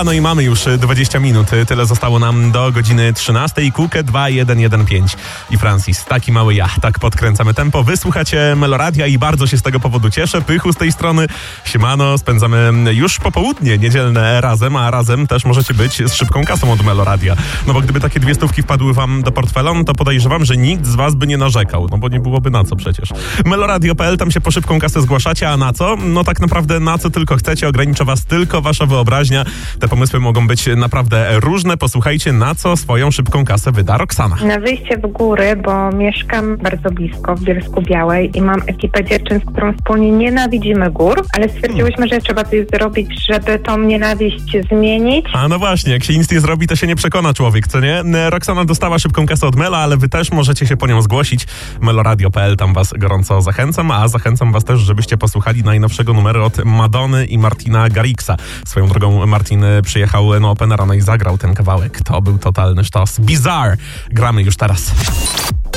No i mamy już 20 minut. Tyle zostało nam do godziny 13. Kukę 2115 i Francis. Taki mały ja. Tak podkręcamy tempo. Wysłuchacie Meloradia i bardzo się z tego powodu cieszę. Pychu z tej strony. Siemano. Spędzamy już popołudnie niedzielne razem, a razem też możecie być z szybką kasą od Meloradia. No bo gdyby takie 2 stówki wpadły wam do portfela, no to podejrzewam, że nikt z was by nie narzekał. No bo nie byłoby na co przecież. Meloradio.pl, tam się po szybką kasę zgłaszacie, a na co? No tak naprawdę na co tylko chcecie. Ogranicza was tylko wasza wyobraźnia. Te pomysły mogą być naprawdę różne. Posłuchajcie, na co swoją szybką kasę wyda Roxana. Na wyjście w góry, bo mieszkam bardzo blisko w Bielsku-Białej i mam ekipę dziewczyn, z którą wspólnie nienawidzimy gór, ale stwierdziłyśmy, że trzeba coś zrobić, żeby tą nienawiść zmienić. A no właśnie, jak się nic nie zrobi, to się nie przekona człowiek, co nie? Roxana dostała szybką kasę od Mela, ale wy też możecie się po nią zgłosić. Meloradio.pl, tam was gorąco zachęcam, a zachęcam was też, żebyście posłuchali najnowszego numeru od Madony i Martina Garrixa. Swoją drogą Martin przyjechał na Openera, no i zagrał ten kawałek. To był totalny sztos. Bizarre. Gramy już teraz.